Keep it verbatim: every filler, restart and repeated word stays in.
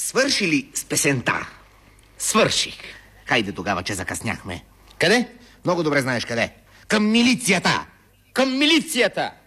Свърши ли с песента? Свърших. Хайде тогава, че закъсняхме. Къде? Много добре знаеш къде. Към милицията. Към милицията.